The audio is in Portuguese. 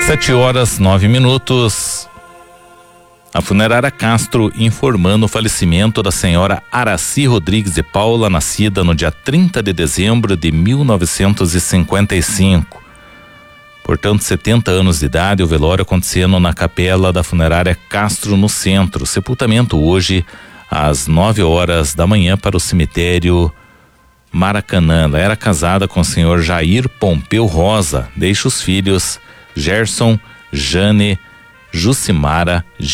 7h09. A funerária Castro informando o falecimento da senhora Araci Rodrigues de Paula, nascida no dia 30 de dezembro de 1955. Portanto, 70 anos de idade, o velório acontecendo na capela da funerária Castro, no centro. Sepultamento hoje às 9h da manhã para o cemitério Maracanã. Ela era casada com o senhor Jair Pompeu Rosa. Deixa os filhos Gerson, Jane, Jucimara,